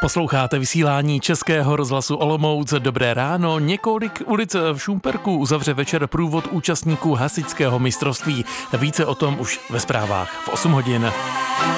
Posloucháte vysílání Českého rozhlasu Olomouc. Dobré ráno. Několik ulic v Šumperku uzavře večer průvod účastníků hasičského mistrovství. Více o tom už ve zprávách v 8 hodin.